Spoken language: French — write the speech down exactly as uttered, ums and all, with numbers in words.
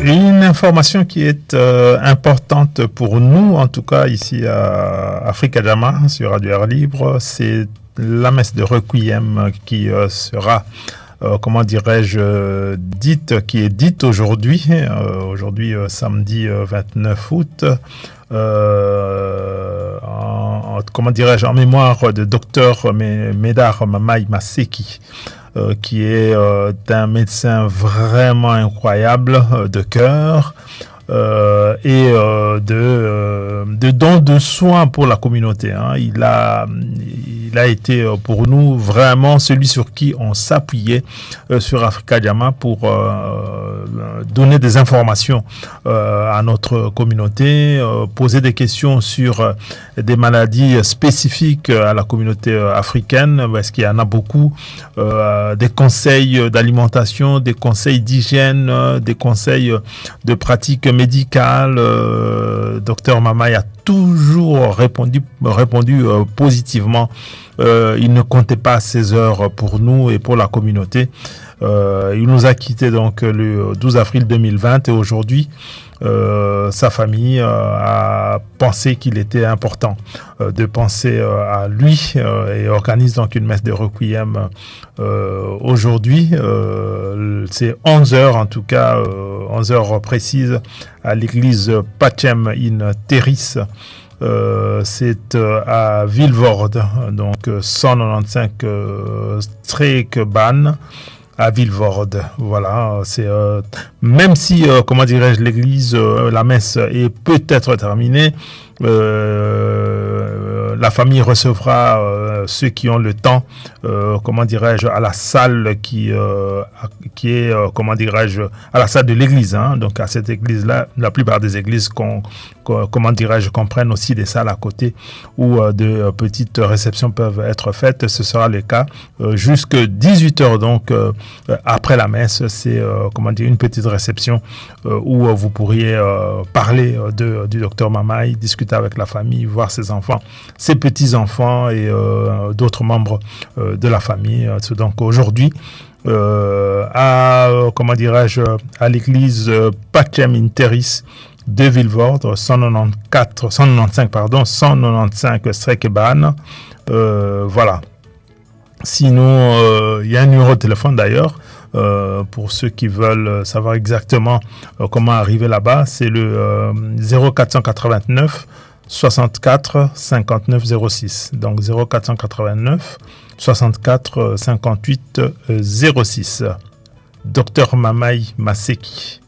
Une information qui est euh, importante pour nous, en tout cas ici à Africa Jama, sur Radio Air Libre, c'est la messe de Requiem qui euh, sera, euh, comment dirais-je, euh, dite, qui est dite aujourd'hui, euh, aujourd'hui euh, samedi euh, vingt-neuf août, euh, en, en, comment dirais-je, en mémoire de docteur Médard Mamaï Maseki. Euh, qui est euh, un médecin vraiment incroyable euh, de cœur euh, et euh, de, euh, de don de soins pour la communauté. Hein. Il a, il a été euh, pour nous vraiment celui sur qui on s'appuyait euh, sur Africa Jama pour euh, donner des informations euh, à notre communauté, euh, poser des questions sur euh, des maladies spécifiques à la communauté euh, africaine, parce qu'il y en a beaucoup, euh, des conseils d'alimentation, des conseils d'hygiène, euh, des conseils de pratiques médicales. Euh, docteur Mamaï a toujours répondu, répondu euh, positivement. Euh, il ne comptait pas ses heures pour nous et pour la communauté. Euh, il nous a quittés donc le douze avril deux mille vingt et aujourd'hui, euh, sa famille euh, a pensé qu'il était important euh, de penser euh, à lui euh, et organise donc une messe de requiem euh, aujourd'hui. Euh, c'est onze heures en tout cas, euh, onze heures précises à l'église Pachem in Terris. Euh, c'est euh, à Vilvoorde, donc cent quatre-vingt-quinze euh, Streekbaan à Vilvoorde. Voilà, c'est euh, même si euh, comment dirais-je, l'église, euh, la messe est peut-être terminée. Euh, la famille recevra euh, ceux qui ont le temps, euh, comment dirais-je, à la salle qui euh, qui est, euh, comment dirais-je, à la salle de l'église. Hein. Donc à cette église-là, la plupart des églises, qu'on, qu'on, comment dirais-je, comprennent aussi des salles à côté où euh, de euh, petites réceptions peuvent être faites. Ce sera le cas euh, jusque dix-huit heures. Donc euh, après la messe, c'est euh, comment dire, une petite réception euh, où euh, vous pourriez euh, parler euh, de, du docteur Mamaï, discuter avec la famille, voir ses enfants, ses petits-enfants et euh, d'autres membres euh, de la famille. Donc aujourd'hui, euh, à, comment dirais-je, à l'église euh, Pachem in Terris de Vilvoorde, cent quatre-vingt-quatorze, cent quatre-vingt-quinze, pardon, cent quatre-vingt-quinze Streekbaan. Euh, voilà. Sinon, il euh, y a un numéro de téléphone d'ailleurs. Euh, pour ceux qui veulent savoir exactement euh, comment arriver là-bas, c'est le euh, zéro quatre cent quatre-vingt-neuf soixante-quatre cinquante-neuf zéro six. Donc zéro quatre cent quatre-vingt-neuf soixante-quatre cinquante-huit zéro six. Docteur Mamaï Maseki.